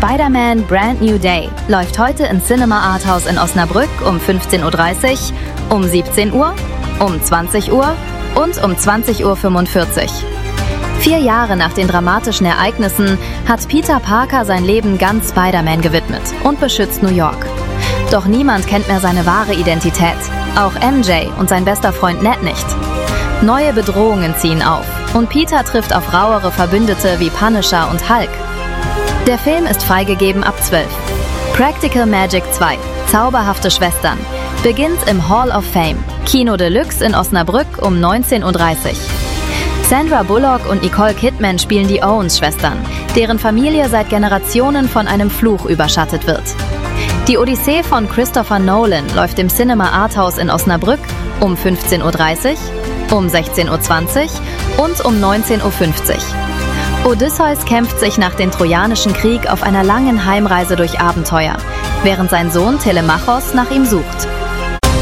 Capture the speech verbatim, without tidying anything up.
Spider-Man Brand New Day läuft heute in Cinema Arthouse in Osnabrück um fünfzehn Uhr dreißig, um siebzehn Uhr, um zwanzig Uhr und um zwanzig Uhr fünfundvierzig. Vier Jahre nach den dramatischen Ereignissen hat Peter Parker sein Leben ganz Spider-Man gewidmet und beschützt New York. Doch niemand kennt mehr seine wahre Identität, auch M J und sein bester Freund Ned nicht. Neue Bedrohungen ziehen auf und Peter trifft auf rauere Verbündete wie Punisher und Hulk. Der Film ist freigegeben ab zwölf. Practical Magic zwei, Zauberhafte Schwestern, beginnt im Hall of Fame, Kino Deluxe in Osnabrück um neunzehn Uhr dreißig. Sandra Bullock und Nicole Kidman spielen die Owens-Schwestern, deren Familie seit Generationen von einem Fluch überschattet wird. Die Odyssee von Christopher Nolan läuft im Cinema Arthouse in Osnabrück um fünfzehn Uhr dreißig, um sechzehn Uhr zwanzig und um neunzehn Uhr fünfzig. Odysseus kämpft sich nach dem Trojanischen Krieg auf einer langen Heimreise durch Abenteuer, während sein Sohn Telemachos nach ihm sucht.